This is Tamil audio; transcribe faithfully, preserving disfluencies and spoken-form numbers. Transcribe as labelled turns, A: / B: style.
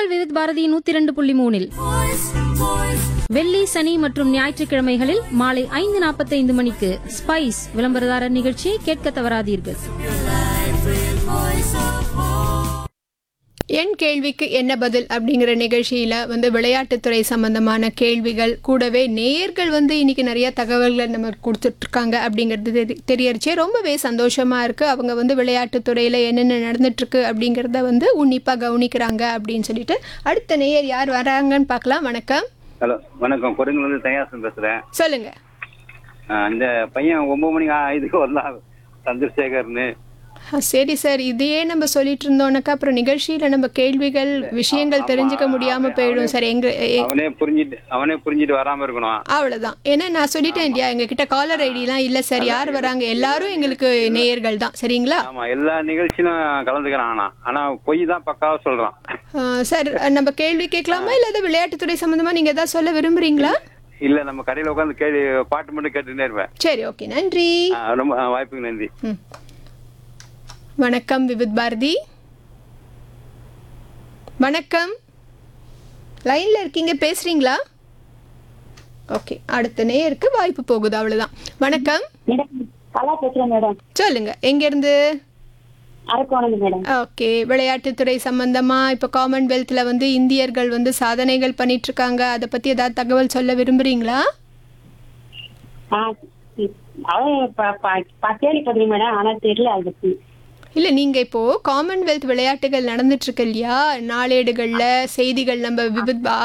A: உங்கள் விவித் பாரதி நூத்தி இரண்டு புள்ளி மூணில் வெள்ளி சனி மற்றும் ஞாயிற்றுக்கிழமைகளில் மாலை ஐந்து நாற்பத்தைந்து மணிக்கு ஸ்பைஸ் விளம்பரதாரர் நிகழ்ச்சியை கேட்க தவறாதீர்கள்.
B: என் கேள்விக்கு என்ன பதில் அப்படிங்கிற நிகழ்ச்சியில் வந்து விளையாட்டுத்துறை சம்பந்தமான கேள்விகள் கூடவே நேயர்கள் வந்து இன்னைக்கு நிறைய தகவல்களை நம்ம கொடுத்துட்ருக்காங்க அப்படிங்கிறது தெரி தெரியறிச்சே ரொம்பவே சந்தோஷமாக இருக்குது. அவங்க வந்து விளையாட்டுத்துறையில் என்னென்ன நடந்துட்டுருக்கு அப்படிங்கிறத வந்து உன்னிப்பாக கவனிக்கிறாங்க அப்படின்னு சொல்லிட்டு அடுத்த நேயர் யார் வராங்கன்னு பார்க்கலாம். வணக்கம்.
C: ஹலோ வணக்கம். கொடுங்கலேருந்து தயாசன் பேசுகிறேன்.
B: சொல்லுங்க.
C: இந்த பையன் ஒன்பது மணிக்கு இதுக்கு வரலாம் சந்திரசேகர்னு.
B: சரி சார், இதையே நம்ம சொல்லிட்டு இருந்தோம்னாக்கா அப்புறம் நிகழ்ச்சியில நம்ம கேள்விகள் விஷயங்கள் தெரிஞ்சுக்க முடியாம போயிடும் சார். எங்க
C: அவனே புரிஞ்சிட்டு அவனே புரிஞ்சிட்டு வராம இருக்கணும்.
B: அவ்வளவுதான். ஏன்னா நான் சொல்லிட்டேன் இல்லையா, எங்க கிட்ட காலர் ஐடி எல்லாம் இல்ல சார். யார் வராங்க எல்லாரும் எங்களுக்கு நேயர்கள் தான். சரிங்களா?
C: ஆமா, எல்லா நிகழ்ச்சியிலும் கலந்துக்கிறான். ஆனா ஆனா பொய் தான் பக்காவா சொல்றான்.
B: சார் நம்ம கேள்வி கேட்கலாமா இல்ல ஏதாவது விளையாட்டுத்துறை சம்பந்தமா நீங்க ஏதாவது சொல்ல விரும்புறீங்களா?
C: இல்ல, நம்ம கடையில உட்காந்து கேள்வி பாட்டு மட்டும் கேட்டுட்டே இருப்பேன்.
B: சரி, ஓகே, நன்றி.
C: ரொம்ப வாய்ப்புக்கு நன்றி.
B: வணக்கம் விவித் பாரதி. வணக்கம், லைன்ல இருக்கீங்க, பேசுறீங்களா? ஓகே, அடுத்த நேயருக்கு வாய்ப்பு போகுது, அவ்வளவுதான். வணக்கம். சொல்லுங்க, எங்க இருந்து? ஓகே, விளையாட்டுத்துறை சம்பந்தமா இப்ப காமன்வெல்த்ல வந்து இந்தியர்கள் வந்து சாதனைகள் பண்ணிட்டு இருக்காங்க. அதை பத்தி ஏதாவது தகவல் சொல்ல விரும்புறீங்களா? இல்ல, நீங்க இப்போ காமன்வெல்த் விளையாட்டுகள் நடந்துட்டு இருக்கு இல்லையா, நாளேடுகள்ல செய்திகள் நம்ம விவித்